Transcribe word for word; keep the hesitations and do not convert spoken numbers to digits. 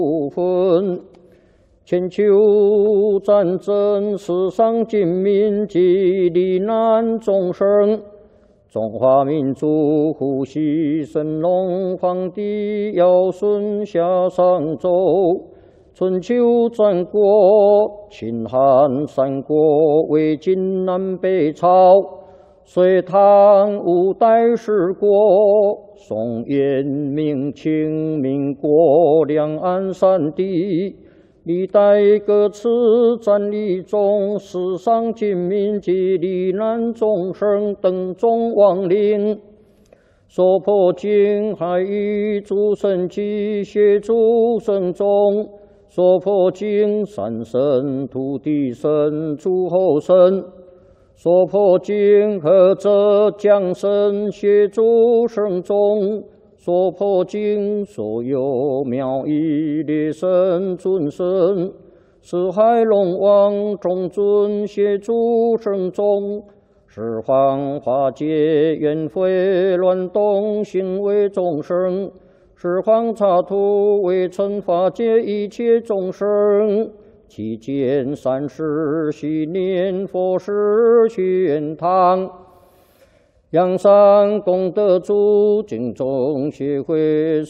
部分。千秋战争，世上尽民及罹难众生。中华民族呼吸神龙，皇帝尧舜夏商周。春秋战国，秦汉三国，魏晋南北朝。隋唐五代十国，宋元明清民国，两岸三地，历代各次战役中，世上尽民及罹难众生等众亡灵，所破经海域诸神及协助神众，所破经山神、土地神、诸候神。所破经何者降神协助圣众，所破经所有妙义列神尊神，四海龙王众尊协助圣众，十方化解冤悔乱动行为众生，十方刹土为惩化解一切众生。期间三世昔念佛事玄堂，阳山功德主敬众协会